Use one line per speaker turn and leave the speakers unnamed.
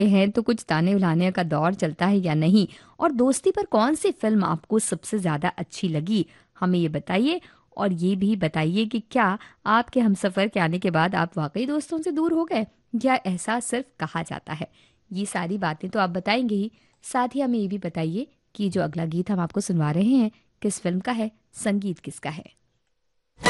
हैं तो कुछ ताने उलाने का दौर चलता है या नहीं, और दोस्ती पर कौन सी फिल्म आपको सबसे ज़्यादा अच्छी लगी, हमें ये बताइए। और ये भी बताइए कि क्या आपके हमसफ़र के आने के बाद आप वाकई दोस्तों से दूर हो गए, या एहसास सिर्फ कहा जाता है। ये सारी बातें तो आप बताएंगे ही, साथ ही हमें ये भी बताइए कि जो अगला गीत हम आपको सुनवा रहे हैं किस फिल्म का है, संगीत किसका है।